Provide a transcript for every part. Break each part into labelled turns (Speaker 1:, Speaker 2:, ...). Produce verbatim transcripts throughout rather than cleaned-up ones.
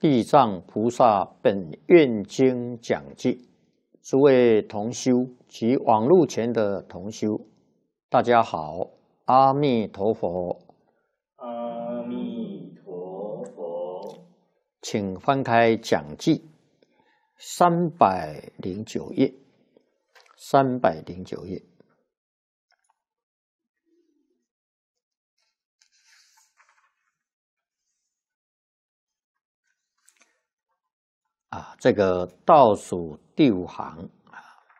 Speaker 1: 地藏菩萨本愿经讲记，诸位同修及网络前的同修，大家好，阿弥陀佛。
Speaker 2: 阿弥陀佛。
Speaker 1: 请翻开讲记三百零九页，三百零九页。啊，这个倒数第五行啊，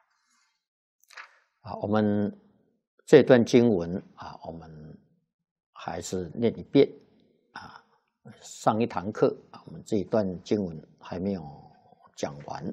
Speaker 1: 啊，我们这段经文啊，我们还是念一遍啊。上一堂课啊，我们这一段经文还没有讲完。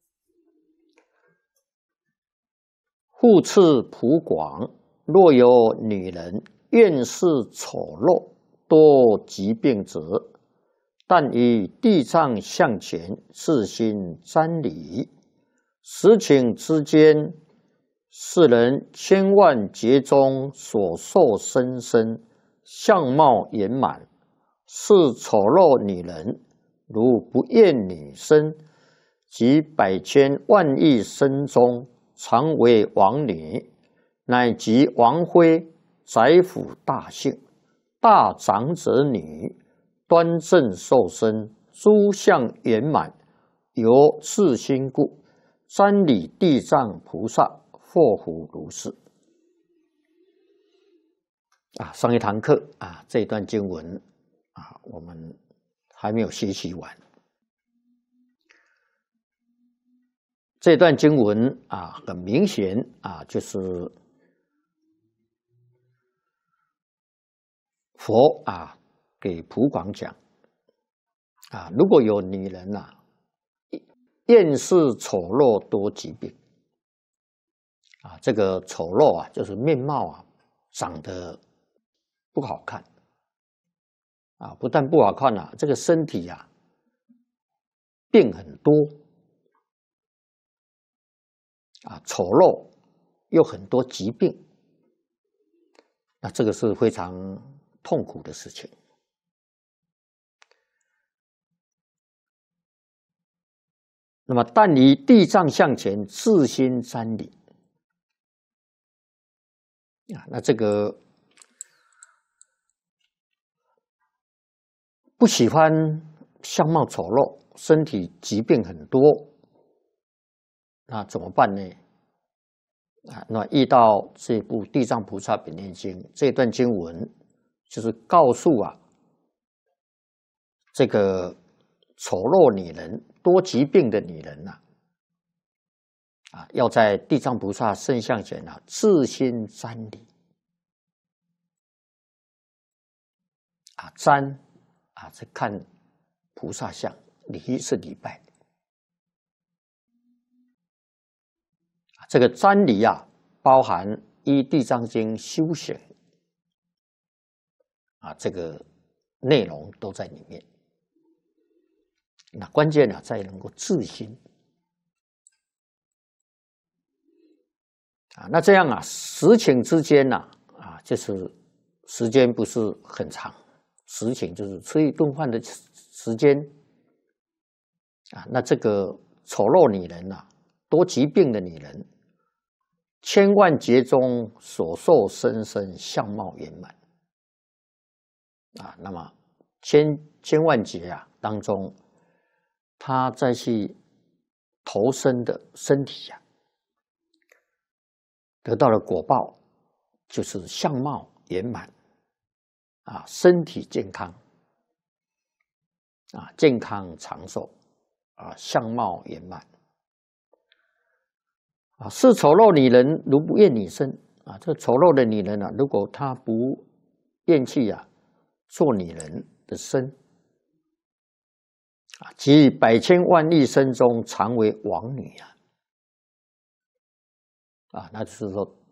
Speaker 1: 复次普广，若有女人厌世丑陋，多疾病者，但以地藏向前，自心瞻礼，时请之间，世人千万劫中所受身身，相貌圆满，是丑陋女人，如不厌女身，及百千万亿身中，常为王女，乃及王妃、宰辅大姓、大长者女，端正受身，诸相圆满，由是心故，瞻礼地藏菩萨，祸福如是。啊，上一堂课啊，这一段经文啊，我们还没有学习完。这段经文啊，很明显啊，就是佛啊给普广讲啊，如果有女人呐、啊，厌世丑陋多疾病啊，这个丑陋啊，就是面貌啊长得不好看啊，不但不好看啊，这个身体啊病很多啊，丑陋又很多疾病，那这个是非常痛苦的事情。那么，但以地藏向前，自心瞻礼啊，那这个不喜欢相貌丑陋、身体疾病很多，那怎么办呢？啊，那遇到这部《地藏菩萨本愿经》这段经文，就是告诉啊，这个丑陋女人、多疾病的女人呐、啊，啊，要在地藏菩萨圣像前啊，自心瞻礼啊，瞻啊是看菩萨像，礼是礼拜。这个瞻礼啊，包含依地藏经修行啊，这个内容都在里面。那关键呢，在能够自心啊。那这样啊，时请之间呢、啊，啊，就是时间不是很长，时请就是吃一顿饭的时间啊。那这个丑陋女人呐、啊，多疾病的女人。千万劫中所受身身，相貌圆满啊。那么千千万劫啊当中，他再去投生的身体啊，得到了果报，就是相貌圆满啊，身体健康啊，健康长寿啊，相貌圆满。啊，是丑陋女人如不厌女身啊，这丑陋的女人啊，如果她不厌弃啊做女人的身啊，即百千万亿身中常为王女啊，啊，那就是说